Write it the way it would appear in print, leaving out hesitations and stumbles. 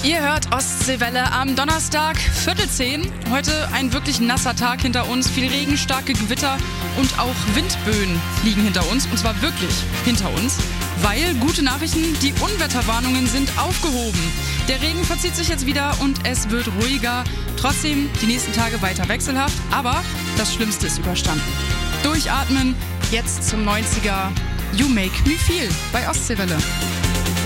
Ihr hört Ostseewelle am Donnerstag, 9:45. Heute ein wirklich nasser Tag hinter uns. Viel Regen, starke Gewitter und auch Windböen liegen hinter uns. Und zwar wirklich hinter uns. Weil, gute Nachrichten, die Unwetterwarnungen sind aufgehoben. Der Regen verzieht sich jetzt wieder und es wird ruhiger. Trotzdem die nächsten Tage weiter wechselhaft. Aber das Schlimmste ist überstanden. Durchatmen, jetzt zum 90er. You Make Me Feel bei Ostseewelle.